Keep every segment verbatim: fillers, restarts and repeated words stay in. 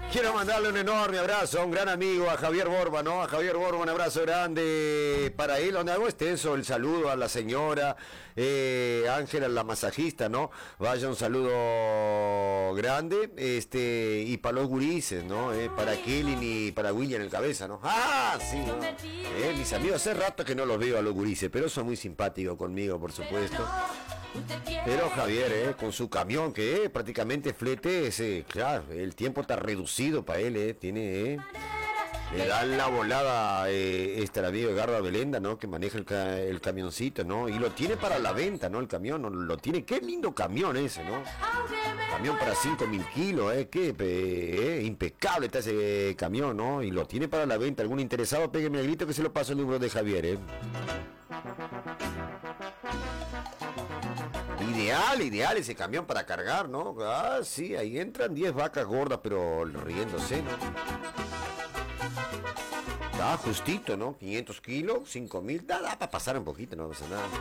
Quiero mandarle un enorme abrazo a un gran amigo, a Javier Borba, ¿no? A Javier Borba, un abrazo grande para él, donde hago extenso el saludo a la señora eh, Ángela, la masajista, ¿no? Vaya un saludo grande, este, y para los gurises, ¿no? Eh, para Kellen y para William el cabeza, ¿no? ¡Ah, sí! ¿no? Eh, mis amigos, hace rato que no los veo a los gurises, pero son muy simpáticos conmigo, por supuesto. Pero Javier, eh, con su camión que eh, prácticamente flete, ese, claro, el tiempo está reducido para él, eh, tiene, eh, le da la volada eh, este amigo Edgardo Belenda, ¿no? Que maneja el, ca el camioncito, ¿no? Y lo tiene para la venta, ¿no? El camión, ¿no? Lo tiene, qué lindo camión ese, ¿no? Camión para cinco mil kilos, eh, qué eh, impecable está ese camión, ¿no? Y lo tiene para la venta. ¿Algún interesado? Pégueme el grito que se lo paso el número de Javier, eh. Ideal, ideal ese camión para cargar, ¿no? Ah, sí, ahí entran diez vacas gordas, pero riéndose, ¿no? Está justito, ¿no? quinientos kilos, cinco mil, da, da para pasar un poquito, no pasa nada.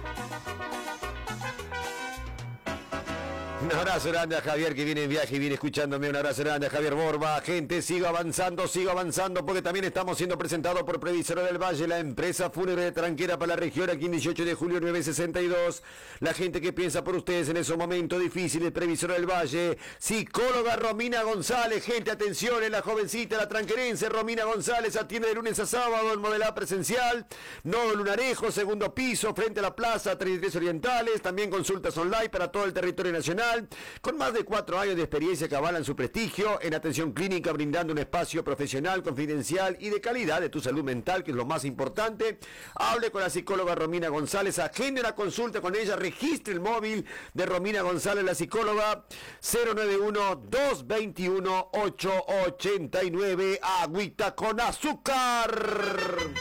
Un abrazo grande a Javier que viene en viaje y viene escuchándome. Un abrazo grande a Javier Borba. Gente, sigo avanzando, sigo avanzando porque también estamos siendo presentados por Previsora del Valle, la empresa fúnebre de Tranquera para la región, aquí en dieciocho de julio nueve sesenta y dos. La gente que piensa por ustedes en esos momentos difíciles, Previsora del Valle. Psicóloga Romina González. Gente, atención, es la jovencita, la tranquerense Romina González. Atiende de lunes a sábado en modalidad presencial. Nodo Lunarejo, segundo piso, frente a la plaza treinta y tres Orientales. También consultas online para todo el territorio nacional. Con más de cuatro años de experiencia que avalan su prestigio en atención clínica, brindando un espacio profesional, confidencial y de calidad de tu salud mental, que es lo más importante. Hable con la psicóloga Romina González, agende una consulta con ella, registre el móvil de Romina González, la psicóloga, cero nueve uno, dos dos uno, ocho ocho nueve, agüita con azúcar.